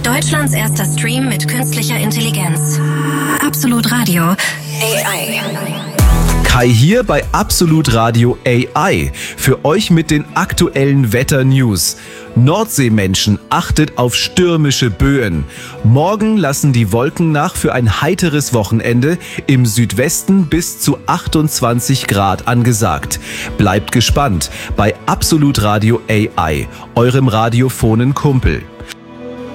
Deutschlands erster Stream mit künstlicher Intelligenz. Absolut Radio AI. Kai hier bei Absolut Radio AI. Für euch mit den aktuellen Wetter-News. Nordseemenschen, achtet auf stürmische Böen. Morgen lassen die Wolken nach für ein heiteres Wochenende, im Südwesten bis zu 28 Grad angesagt. Bleibt gespannt bei Absolut Radio AI, eurem radiophonen Kumpel.